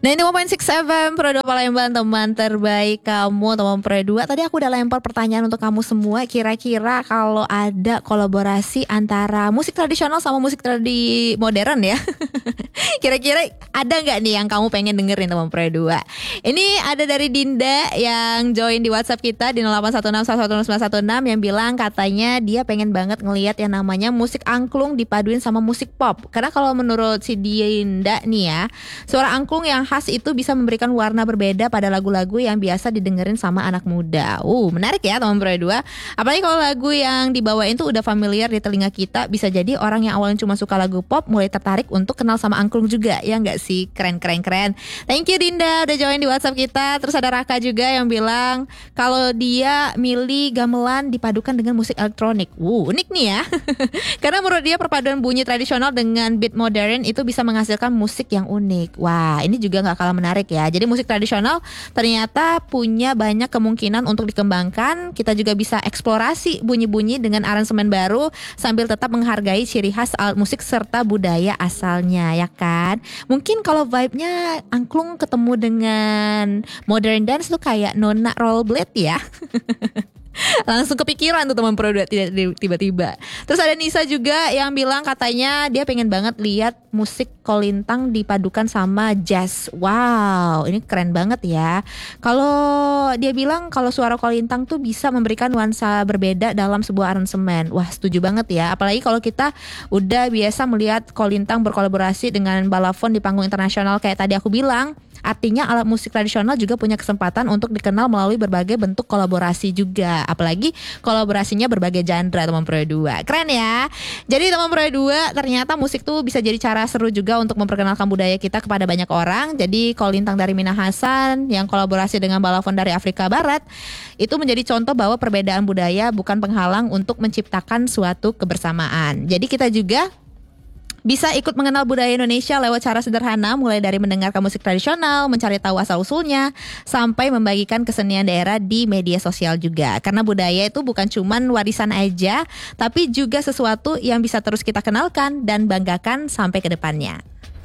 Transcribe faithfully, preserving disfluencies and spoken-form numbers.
sembilan puluh enam koma enam F M Pro dua Palembang, teman terbaik kamu, teman Pro dua. Tadi aku udah lempar pertanyaan untuk kamu semua. Kira-kira kalau ada kolaborasi antara musik tradisional sama musik tradi modern ya, kira-kira ada nggak nih yang kamu pengen dengerin, teman Pro dua? Ini ada dari Dinda yang join di WhatsApp kita di nol delapan satu enam satu satu nol sembilan satu enam yang bilang katanya dia pengen banget ngelihat yang namanya musik angklung dipaduin sama musik pop. Karena kalau menurut si Dinda nih ya, suara angklung yang khas itu bisa memberikan warna berbeda pada lagu-lagu yang biasa didengerin sama anak muda. Uh, menarik ya teman Pro dua. Apalagi kalau lagu yang dibawain tuh udah familiar di telinga kita, bisa jadi orang yang awalnya cuma suka lagu pop mulai tertarik untuk kenal sama angklung juga. Ya enggak sih? Keren keren keren. Thank you Dinda udah join di WhatsApp kita. Terus ada Raka juga yang bilang kalau dia milih gamelan dipadukan dengan musik elektronik. Wuh, unik nih ya. Karena menurut dia perpaduan bunyi tradisional dengan beat modern itu bisa menghasilkan musik yang unik. Wah, ini juga gak kalah menarik ya. Jadi musik tradisional ternyata punya banyak kemungkinan untuk dikembangkan. Kita juga bisa eksplorasi bunyi-bunyi dengan aransemen baru sambil tetap menghargai ciri khas alat musik serta budaya asalnya, ya kan? Mungkin kalau vibe-nya angklung ketemu dengan modern dance tuh kayak Nona Rollerblade ya. Langsung kepikiran tuh teman Pro dua tiba-tiba. Terus ada Nisa juga yang bilang katanya dia pengen banget lihat musik kolintang dipadukan sama jazz. Wow, ini keren banget ya. Kalau dia bilang kalau suara kolintang tuh bisa memberikan nuansa berbeda dalam sebuah aransemen. Wah, setuju banget ya. Apalagi kalau kita udah biasa melihat kolintang berkolaborasi dengan balafon di panggung internasional kayak tadi aku bilang. Artinya alat musik tradisional juga punya kesempatan untuk dikenal melalui berbagai bentuk kolaborasi juga. Apalagi kolaborasinya berbagai genre teman Pro dua. Keren ya. Jadi teman Pro dua ternyata musik tuh bisa jadi cara seru juga untuk memperkenalkan budaya kita kepada banyak orang. Jadi kolintang dari Minahasa yang kolaborasi dengan balafon dari Afrika Barat itu menjadi contoh bahwa perbedaan budaya bukan penghalang untuk menciptakan suatu kebersamaan. Jadi kita juga bisa ikut mengenal budaya Indonesia lewat cara sederhana, mulai dari mendengarkan musik tradisional, mencari tahu asal-usulnya, sampai membagikan kesenian daerah di media sosial juga. Karena budaya itu bukan cuman warisan aja, tapi juga sesuatu yang bisa terus kita kenalkan dan banggakan sampai ke depannya.